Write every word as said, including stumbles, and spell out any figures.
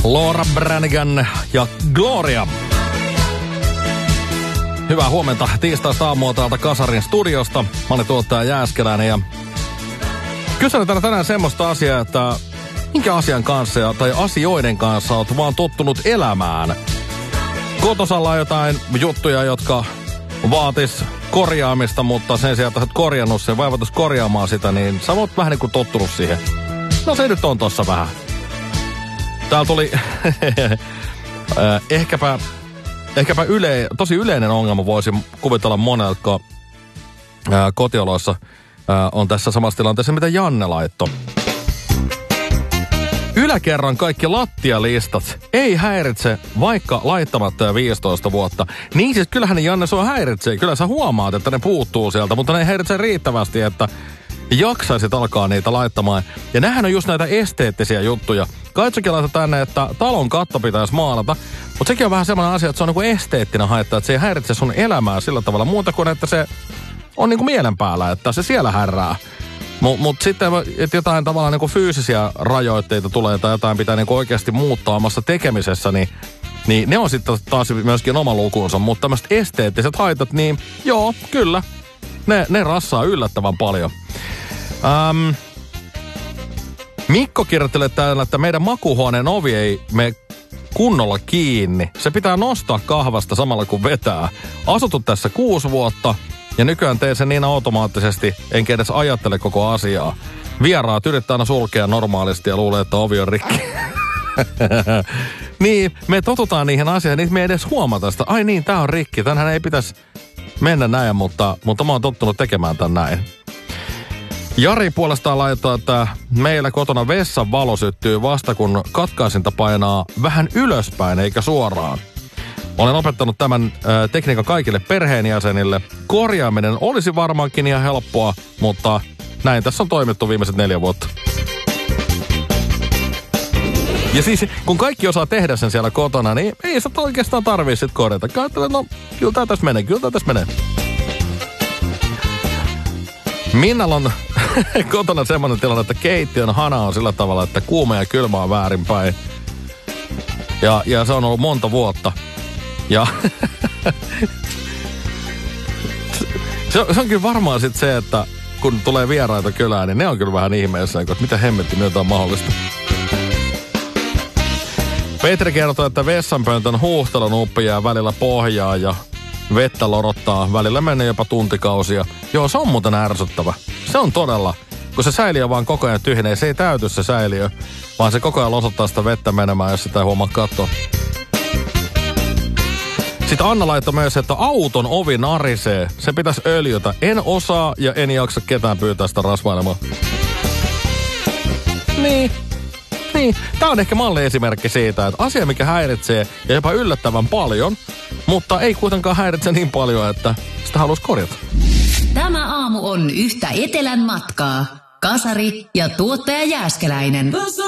Laura Branigan ja Gloria. Hyvää huomenta tiistaista aamua täältä Kasarin studiosta. Mä olin tuottaja Jääskeläinen ja kysyn tänään, tänään semmoista asiaa, että minkä asian kanssa ja, tai asioiden kanssa oot vaan tottunut elämään. Kotosalla on jotain juttuja, jotka vaatis korjaamista, mutta sen sijaan, että olet korjannut sen, vaivatus korjaamaan sitä, niin sä oot vähän niin kuin tottunut siihen. No se nyt on tossa vähän. Täällä tuli ehkäpä, ehkäpä yle, tosi yleinen ongelma voisi kuvitella monelta, kun ää, kotioloissa ää, on tässä samassa tilanteessa, mitä Janne laittoi. Yläkerran kaikki lattialistat ei häiritse, vaikka laittamatta jo viisitoista vuotta. Niin siis kyllähän Janne sua häiritsee. Kyllä sä huomaat, että ne puuttuu sieltä, mutta ne ei häiritse riittävästi, että jaksaisit alkaa niitä laittamaan. Ja nämähän on just näitä esteettisiä juttuja. Kaitsokin laita tänne, että talon katto pitäisi maalata. Mutta sekin on vähän semmoinen asia, että se on niinku esteettinen haitta, että se ei häiritse sun elämää sillä tavalla muuta kuin, että se on niinku mielen päällä, että se siellä härrää. Mutta mut sitten, että jotain tavallaan niinku fyysisiä rajoitteita tulee tai jotain pitää niinku oikeasti muuttaa omassa tekemisessä, niin, niin ne on sitten taas myöskin oma lukuunsa. Mutta tämmöiset esteettiset haitat, niin joo, kyllä, ne, ne rassaa yllättävän paljon. Ähm, Mikko kirjoittelee täällä, että meidän makuuhuoneen ovi ei mene kunnolla kiinni. Se pitää nostaa kahvasta samalla kun vetää. Asutut tässä kuusi vuotta. Ja nykyään teen sen niin automaattisesti, enkä edes ajattele koko asiaa. Vieraat yrittää aina sulkea normaalisti ja luulee, että ovi on rikki. Niin, me totutaan niihin asioihin, niin me ei edes huomata sitä. Ai niin, tää on rikki, tänhän ei pitäisi mennä näin, mutta, mutta mä oon tottunut tekemään tän näin. Jari puolestaan laittoi, että meillä kotona vessan valo syttyy vasta, kun katkaisinta painaa vähän ylöspäin eikä suoraan. Olen opettanut tämän ö, tekniikan kaikille perheenjäsenille. Korjaaminen olisi varmaankin ihan helppoa, mutta näin tässä on toimittu viimeiset neljä vuotta. Ja siis, kun kaikki osaa tehdä sen siellä kotona, niin ei sitä oikeastaan tarvitse sit korjata. Ajattelen, no, kyllä tää tässä menee, kyllä tää tässä menee. Minnalla on kotona semmoinen tilanne, että keittiön hana on sillä tavalla, että kuuma ja kylmä on väärinpäin. Ja, ja se on ollut monta vuotta. Ja se, on, se on kyllä varmaan sitten se, että kun tulee vieraita kylään, niin ne on kyllä vähän ihmeessä, että mitä hemmetti, miltä on mahdollista. Petri kertoo, että vessanpöntön huuhtelonuppi jää välillä pohjaa ja vettä lorottaa. Välillä menee jopa tuntikausia. Joo, se on muuten ärsyttävä. Se on todella, kun se säiliö vaan koko ajan tyhjenee, se ei täyty se säiliö, vaan se koko ajan losottaa sitä vettä menemään, jos sitä ei huomaa katsoa. Sitten Anna laittoi myös, että auton ovi narisee. Se pitäisi öljytä. En osaa ja en jaksa ketään pyytää sitä rasvailemaan. Niin. Niin. Tämä on ehkä malliesimerkki siitä, että asia, mikä häiritsee ja jopa yllättävän paljon, mutta ei kuitenkaan häiritse niin paljon, että sitä haluaisi korjata. Tämä aamu on yhtä etelän matkaa. Kasari ja tuottaja Jääskeläinen.